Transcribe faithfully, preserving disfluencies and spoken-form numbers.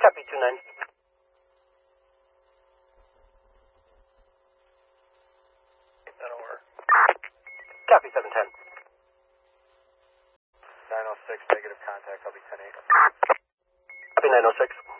Copy two nine. That'll work. Copy seven ten. nine oh six, negative contact, I'll be ten eight. Copy nine oh six.